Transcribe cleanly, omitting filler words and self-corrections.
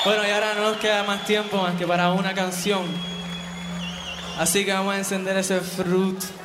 Bueno, y ahora no nos queda más tiempo más que para una canción. Así que vamos a encender ese fruit.